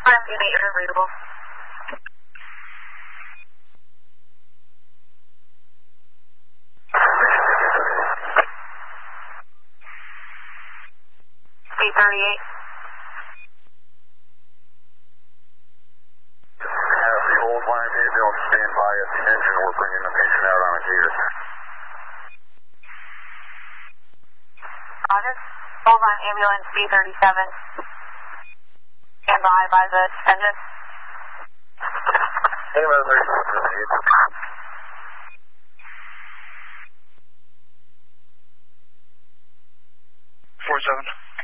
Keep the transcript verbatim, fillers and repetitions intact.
Unit, you're readable. C thirty-eight. Have the old line ambulance stand by at the engine. We're bringing the patient out on a gator. Roger. Old line ambulance C thirty-seven. Stand by by the engine. Ambulance thirty-seven. Four seven.